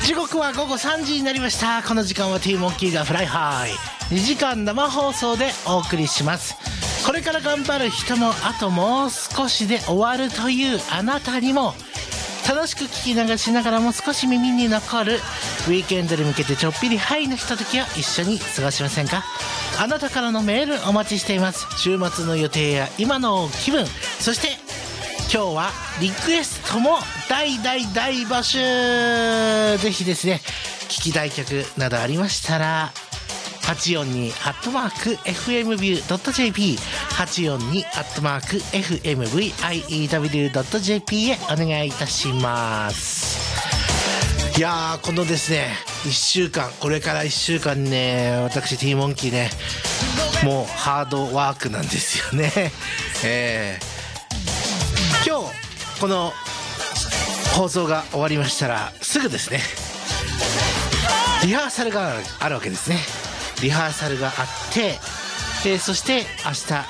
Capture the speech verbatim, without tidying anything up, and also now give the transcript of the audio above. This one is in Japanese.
時刻は午後さんじになりました。この時間は T モンキーがフライハイにじかん生放送でお送りします。これから頑張る人もあともう少しで終わるというあなたにも、楽しく聞き流しながらも少し耳に残るウィークエンドに向けてちょっぴりハイなひとときを一緒に過ごしませんか。あなたからのメールお待ちしています。週末の予定や今の気分、そして今日はリクエストも大大大募集。ぜひですね、聞きたい曲などありましたらはちよんにアットマーク エフエムビュードットジェーピー はちよんにアットマーク エフエムブイアイイーダブリュードットジェーピー へお願いいたします。いやー、このですねいっしゅうかん、これからいっしゅうかんね、私 T モンキーね、もうハードワークなんですよね。えー、今日この放送が終わりましたらすぐですね、リハーサルがあるわけですね。リハーサルがあって、えー、そして明日